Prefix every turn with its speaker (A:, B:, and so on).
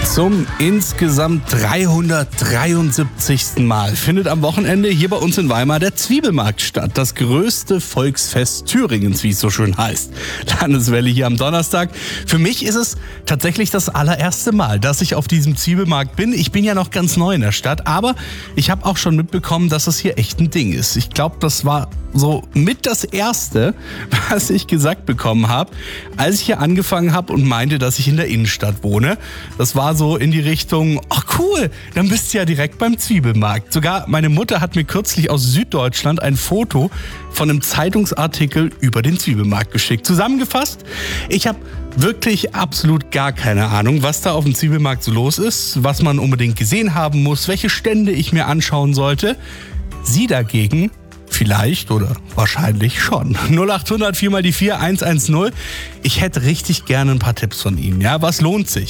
A: Zum insgesamt 373. Mal findet am Wochenende hier bei uns in Weimar der Zwiebelmarkt statt. Das größte Volksfest Thüringens, wie es so schön heißt. Landeswelle hier am Donnerstag. Für mich ist es tatsächlich das allererste Mal, dass ich auf diesem Zwiebelmarkt bin. Ich bin ja noch ganz neu in der Stadt, aber ich habe auch schon mitbekommen, dass es hier echt ein Ding ist. Ich glaube, das war so mit das Erste, was ich gesagt bekommen habe, als ich hier angefangen habe und meinte, dass ich in der Innenstadt wohne. Das war so in die Richtung, ach cool, dann bist du ja direkt beim Zwiebelmarkt. Sogar meine Mutter hat mir kürzlich aus Süddeutschland ein Foto von einem Zeitungsartikel über den Zwiebelmarkt geschickt. Zusammengefasst, ich habe wirklich absolut gar keine Ahnung, was da auf dem Zwiebelmarkt so los ist, was man unbedingt gesehen haben muss, welche Stände ich mir anschauen sollte. Sie dagegen vielleicht oder wahrscheinlich schon. 0800 4x4 110. Ich hätte richtig gerne ein paar Tipps von Ihnen. Ja, was lohnt sich?